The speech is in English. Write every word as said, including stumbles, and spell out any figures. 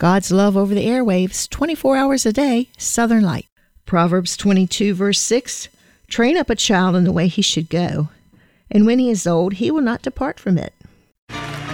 God's love over the airwaves, twenty-four hours a day, Southern Light. Proverbs twenty-two, verse six, train up a child in the way he should go, and when he is old, he will not depart from it.